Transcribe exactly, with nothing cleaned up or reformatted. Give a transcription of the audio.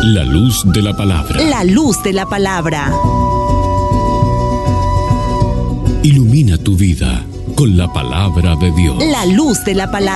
La luz de la palabra. La luz de la palabra. Ilumina tu vida con la palabra de Dios. La luz de la palabra.